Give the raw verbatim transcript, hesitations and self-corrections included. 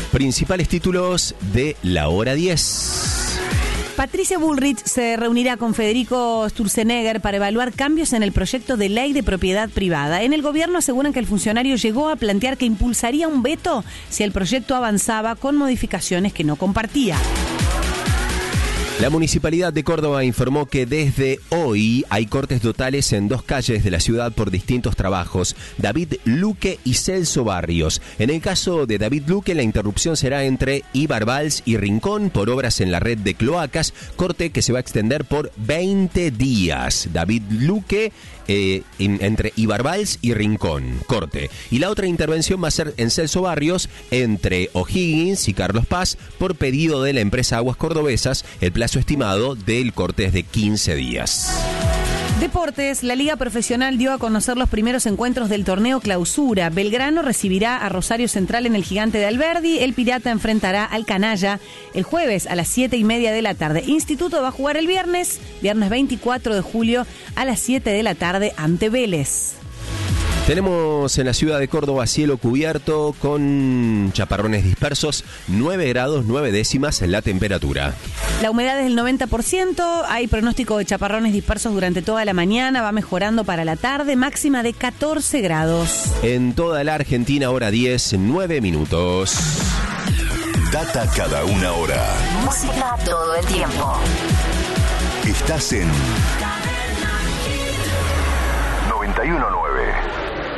Principales títulos de la hora diez. Patricia Bullrich se reunirá con Federico Sturzenegger para evaluar cambios en el proyecto de ley de propiedad privada. En el gobierno aseguran que el funcionario llegó a plantear que impulsaría un veto si el proyecto avanzaba con modificaciones que no compartía. La Municipalidad de Córdoba informó que desde hoy hay cortes totales en dos calles de la ciudad por distintos trabajos, David Luque y Celso Barrios. En el caso de David Luque, la interrupción será entre Ibarbals y Rincón por obras en la red de cloacas, corte que se va a extender por veinte días. David Luque eh, en, entre Ibarbals y Rincón, corte. Y la otra intervención va a ser en Celso Barrios, entre O'Higgins y Carlos Paz, por pedido de la empresa Aguas Cordobesas. El plazo estimado del corte es de quince días. Deportes, la Liga Profesional dio a conocer los primeros encuentros del torneo Clausura. Belgrano recibirá a Rosario Central en el Gigante de Alberdi. El Pirata enfrentará al Canalla el jueves a las siete y media de la tarde. Instituto va a jugar el viernes, viernes veinticuatro de julio a las siete de la tarde ante Vélez. Tenemos en la ciudad de Córdoba cielo cubierto con chaparrones dispersos, nueve grados nueve décimas en la temperatura. La humedad es del noventa por ciento, hay pronóstico de chaparrones dispersos durante toda la mañana, va mejorando para la tarde, máxima de catorce grados. En toda la Argentina, hora diez, nueve minutos. Data cada una hora. Música todo el tiempo. Estás en noventa y uno nueve.